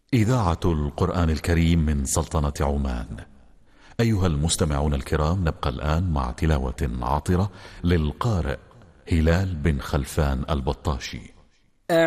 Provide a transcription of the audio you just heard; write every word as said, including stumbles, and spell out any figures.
إذاعة القرآن الكريم من سلطنة عمان. أيها المستمعون الكرام، نبقى الآن مع تلاوة عطرة للقارئ هلال بن خلفان البطاشي.